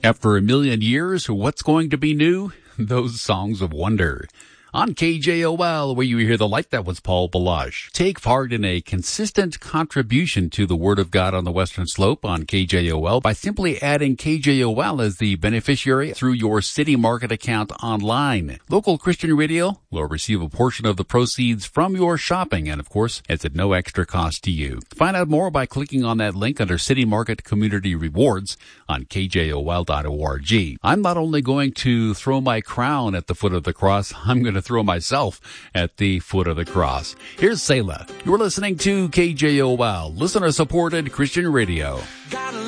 After a million years, what's going to be new? Those songs of wonder. On KJOL, where you hear the light, that was Paul Balash. Take part in a consistent contribution to the Word of God on the Western Slope on KJOL by simply adding KJOL as the beneficiary through your City Market account online. Local Christian Radio will receive a portion of the proceeds from your shopping, and of course, it's at no extra cost to you. Find out more by clicking on that link under City Market Community Rewards on KJOL.org. I'm not only going to throw my crown at the foot of the cross, I'm going to throw myself at the foot of the cross. Here's Selah. You're listening to KJOL, listener-supported Christian radio.